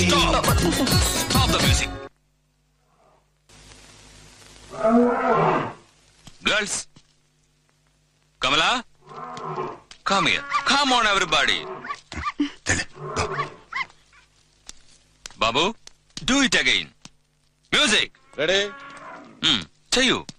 Stop the music. Girls, Kamala, come here. Come on, everybody. Babu, do it again. Music. Ready? Chayu.